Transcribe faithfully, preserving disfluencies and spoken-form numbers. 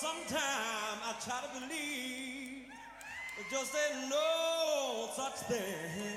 Sometime I try to believe there just ain't no such thing